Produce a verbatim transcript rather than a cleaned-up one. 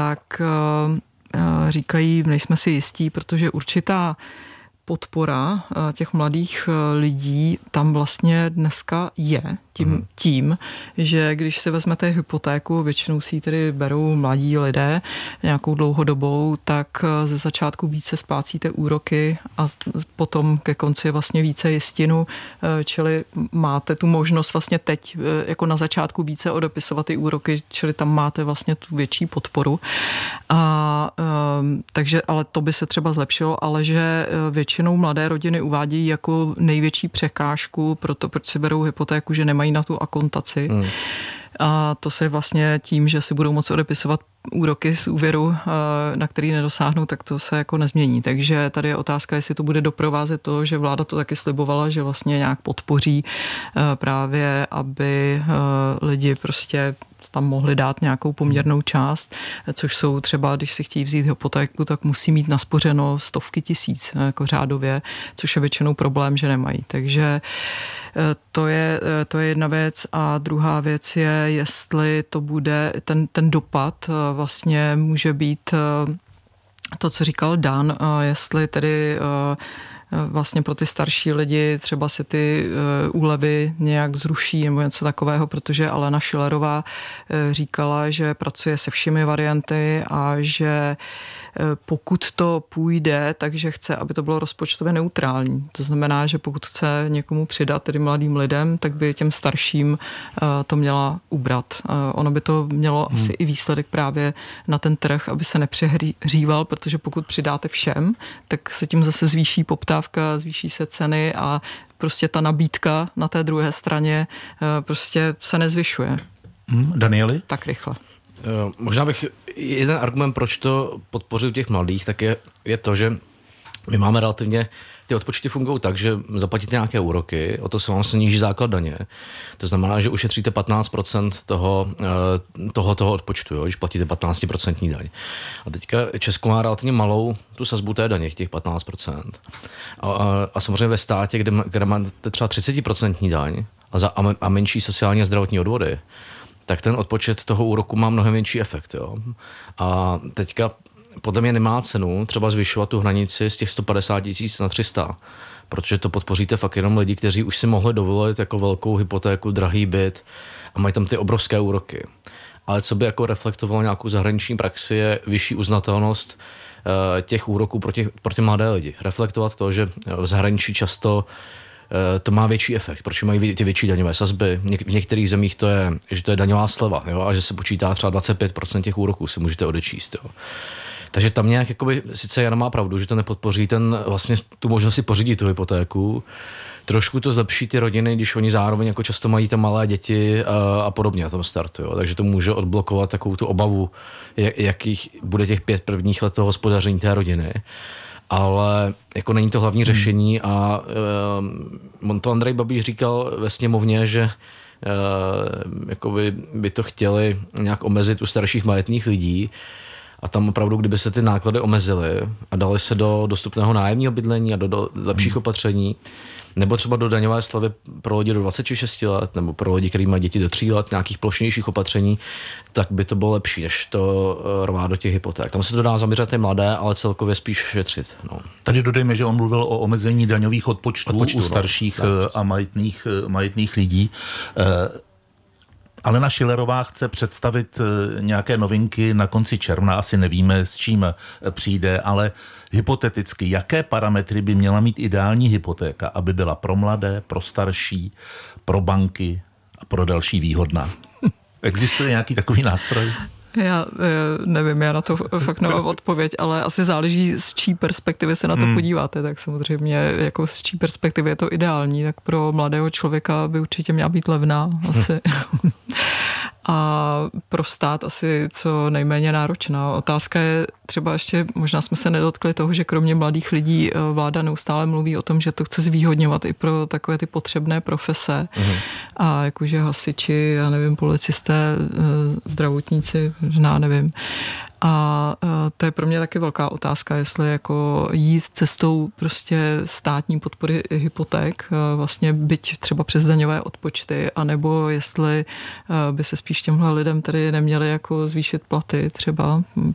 tak říkají, nejsme si jistí, protože určitá podpora těch mladých lidí tam vlastně dneska je tím, tím, že když si vezmete hypotéku, většinou si ji tedy berou mladí lidé nějakou dlouhodobou, tak ze začátku více splácíte úroky a potom ke konci vlastně více jistinu, čili máte tu možnost vlastně teď jako na začátku více odepisovat ty úroky, čili tam máte vlastně tu větší podporu. A, takže, ale to by se třeba zlepšilo, ale že většinou mladé rodiny uvádějí jako největší překážku pro to, proč si berou hypotéku, že nemají na tu akontaci. Hmm. A to se vlastně tím, že si budou moci odepisovat úroky z úvěru, na který nedosáhnou, tak to se jako nezmění. Takže tady je otázka, jestli to bude doprovázet to, že vláda to taky slibovala, že vlastně nějak podpoří právě, aby lidi prostě tam mohli dát nějakou poměrnou část, což jsou třeba, když si chtějí vzít hypotéku, tak musí mít naspořeno stovky tisíc jako řádově, což je většinou problém, že nemají. Takže to je, to je jedna věc a druhá věc je, jestli to bude, ten, ten dopad vlastně může být to, co říkal Dan, jestli tedy vlastně pro ty starší lidi třeba se ty úlevy nějak zruší nebo něco takového, protože Alena Schillerová říkala, že pracuje se všemi varianty a že pokud to půjde, takže chce, aby to bylo rozpočtově neutrální. To znamená, že pokud chce někomu přidat, tedy mladým lidem, tak by těm starším to měla ubrat. Ono by to mělo hmm. asi i výsledek právě na ten trh, aby se nepřehříval, protože pokud přidáte všem, tak se tím zase zvýší poptávka, zvýší se ceny a prostě ta nabídka na té druhé straně prostě se nezvyšuje. Hmm. Danieli? Tak rychle. Možná bych jeden argument, proč to podpořil těch mladých, tak je, je to, že my máme relativně, ty odpočty fungují tak, že zaplatíte nějaké úroky, o to se vám sníží základ daně. To znamená, že ušetříte patnáct procent toho, toho, toho odpočtu, jo, když platíte patnáct procent daň. A teďka Česko má relativně malou tu sazbu té daně, těch patnáct procent. A, a, a samozřejmě ve státě, kde, kde máte třeba třicet procent daň a, za, a menší sociální a zdravotní odvody, tak ten odpočet toho úroku má mnohem větší efekt. Jo. A teďka podle mě nemá cenu třeba zvyšovat tu hranici z těch sto padesát tisíc na tři sta, protože to podpoříte fakt jenom lidi, kteří už si mohli dovolit jako velkou hypotéku, drahý byt a mají tam ty obrovské úroky. Ale co by jako reflektovalo nějakou zahraniční praxi, je vyšší uznatelnost uh, těch úroků pro, těch, pro ty mladé lidi. Reflektovat to, že v zahraničí často to má větší efekt, protože mají ty větší daňové sazby. V některých zemích to je, že to je daňová sleva, jo, a že se počítá třeba dvacet pět procent těch úroků, si můžete odečíst. Jo. Takže tam nějak, jakoby, sice Jan má pravdu, že to nepodpoří ten, vlastně tu možnost si pořídit tu hypotéku, trošku to zlepší ty rodiny, když oni zároveň jako často mají tam malé děti a, a podobně na tom startu. Jo. Takže to může odblokovat takovou tu obavu, jak, jakých bude těch pět prvních let toho hospodaření té rodiny. Ale jako není to hlavní řešení a um, to Andrej Babiš říkal ve sněmovně, že uh, jakoby by to chtěli nějak omezit u starších majetných lidí a tam opravdu, kdyby se ty náklady omezily a dali se do dostupného nájemního bydlení a do, do lepších hmm. opatření, nebo třeba do daňové slevy pro lidi do dvacet šest let, nebo pro lidi, kteří mají děti do tří let, nějakých plošnějších opatření, tak by to bylo lepší, než to rvát do těch hypoték. Tam se to dá zaměřit ty mladé, ale celkově spíš šetřit. No. Tady dodejme, že on mluvil o omezení daňových odpočtů, odpočtů u starších no. a majetných, majetných lidí. Alena Schillerová chce představit nějaké novinky na konci června, asi nevíme, s čím přijde, ale hypoteticky, jaké parametry by měla mít ideální hypotéka, aby byla pro mladé, pro starší, pro banky a pro další výhodná? Existuje nějaký takový nástroj? Já nevím, já na to fakt nemám odpověď, ale asi záleží, z čí perspektivy se na to hmm. podíváte, tak samozřejmě jako z čí perspektivy je to ideální, tak pro mladého člověka by určitě měla být levná asi. A pro stát asi co nejméně náročná. Otázka je třeba ještě, možná jsme se nedotkli toho, že kromě mladých lidí vláda neustále mluví o tom, že to chce zvýhodňovat i pro takové ty potřebné profese. Mm. A jakože hasiči, já nevím, policisté, zdravotníci, možná nevím. A to je pro mě taky velká otázka, jestli jako jít cestou prostě státní podpory hypoték, vlastně byť třeba přes daňové odpočty, anebo jestli by se spíš těmhle lidem tady neměli jako zvýšit platy třeba,